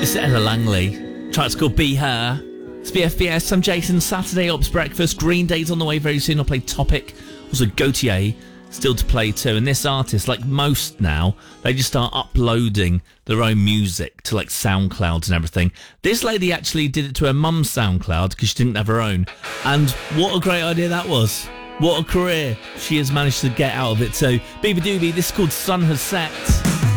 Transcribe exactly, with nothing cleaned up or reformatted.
It's Ella Langley. Track's called Be Her. It's B F B S. I'm Jason. Saturday Ops Breakfast. Green Day's on the way very soon. I'll play Topic. Also Gautier still to play too. And this artist, like most now, they just start uploading their own music to like SoundClouds and everything. This lady actually did it to her mum's SoundCloud because she didn't have her own. And what a great idea that was. What a career she has managed to get out of it. So, Beaver Doobie, this is called Sun Has Set.